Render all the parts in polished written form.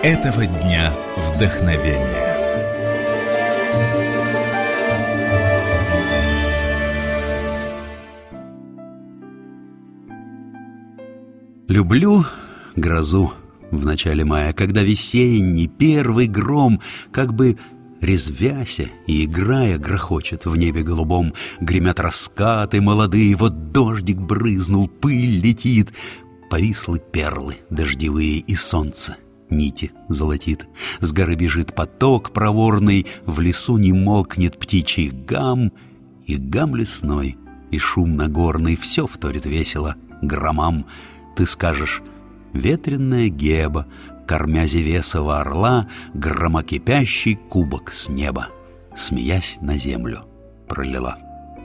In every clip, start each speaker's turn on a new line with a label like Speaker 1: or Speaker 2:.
Speaker 1: этого дня вдохновения.
Speaker 2: Люблю грозу в начале мая, когда весенний первый гром, как бы резвяся и играя, грохочет в небе голубом, гремят раскаты молодые, вот дождик брызнул, пыль летит, повислы перлы дождевые, и солнце нити золотит. С горы бежит поток проворный, в лесу не молкнет птичий гам, и гам лесной, и шум нагорный, все вторит весело громам. Ты скажешь: ветренная Геба, кормя Зевесова орла, громокипящий кубок с неба, смеясь, на землю пролила.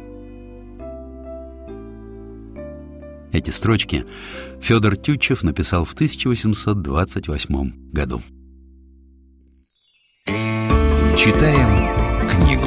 Speaker 2: Эти строчки Федор Тютчев написал в 1828 году.
Speaker 1: Читаем книгу.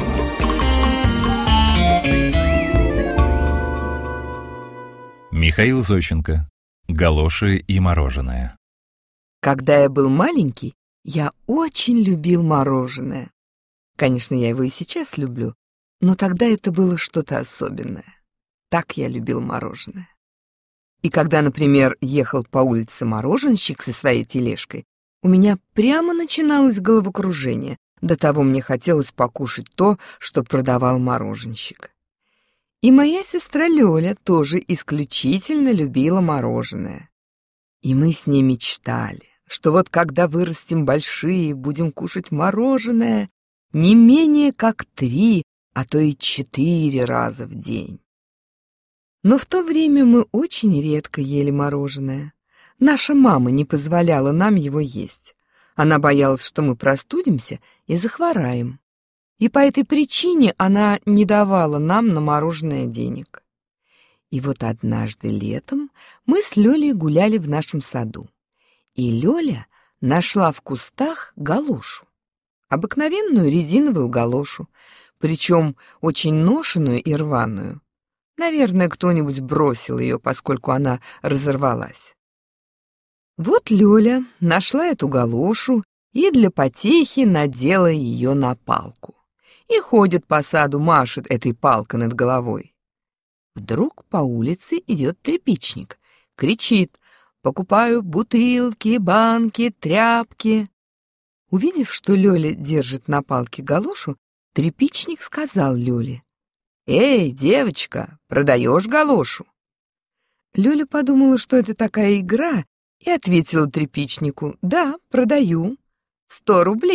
Speaker 1: Михаил Зощенко. Галоши и мороженое.
Speaker 3: Когда я был маленький, я очень любил мороженое. Конечно, я его и сейчас люблю, но тогда это было что-то особенное. Так я любил мороженое. И когда, например, ехал по улице мороженщик со своей тележкой, у меня прямо начиналось головокружение. До того мне хотелось покушать то, что продавал мороженщик. И моя сестра Лёля тоже исключительно любила мороженое. И мы с ней мечтали, что вот когда вырастем большие, будем кушать мороженое не менее как 3, а то и 4 раза в день. Но в то время мы очень редко ели мороженое. Наша мама не позволяла нам его есть. Она боялась, что мы простудимся и захвораем. И по этой причине она не давала нам на мороженое денег. И вот однажды летом мы с Лёлей гуляли в нашем саду. И Лёля нашла в кустах галошу. Обыкновенную резиновую галошу, причем очень ношеную и рваную. Наверное, кто-нибудь бросил ее, поскольку она разорвалась. Вот Лёля нашла эту галошу и для потехи надела ее на палку. И ходит по саду, машет этой палкой над головой. Вдруг по улице идет тряпичник, кричит: «Покупаю бутылки, банки, тряпки». Увидев, что Лёля держит на палке галошу, тряпичник сказал Лёле: «Эй, девочка, продаешь галошу?» Лёля подумала, что это такая игра, и ответила тряпичнику: «Да, продаю. 100 рублей».